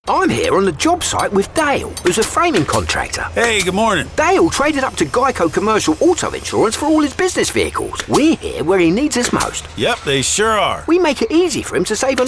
I'm here on the job site with Dale, who's a framing contractor. Hey, good morning. Dale traded up to Geico Commercial Auto Insurance for all his business vehicles. We're here where he needs us most. Yep, they sure are. We make it easy for him to save an